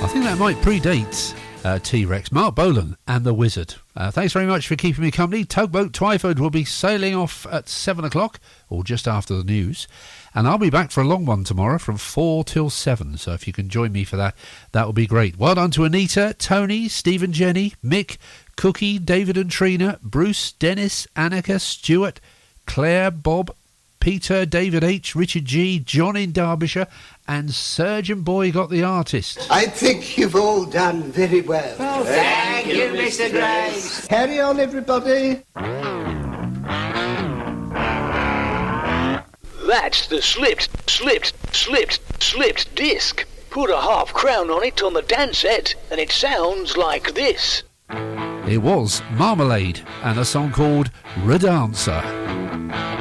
I think that might predate T-Rex, Mark Bolan and the Wizard. Thanks very much for keeping me company. Tugboat Twyford will be sailing off at 7 o'clock, or just after the news. And I'll be back for a long one tomorrow from 4 till 7. So if you can join me for that, that will be great. Well done to Anita, Tony, Stephen, Jenny, Mick, Cookie, David and Trina, Bruce, Dennis, Annika, Stuart, Claire, Bob, Peter, David H, Richard G, John in Derbyshire, and Surgeon Boy got the artist. I think you've all done very well. Oh, thank you, Mr. Grace. Carry on, everybody. That's the slipped disc. Put a half crown on it on the dance set, and it sounds like this. It was Marmalade and a song called Redancer.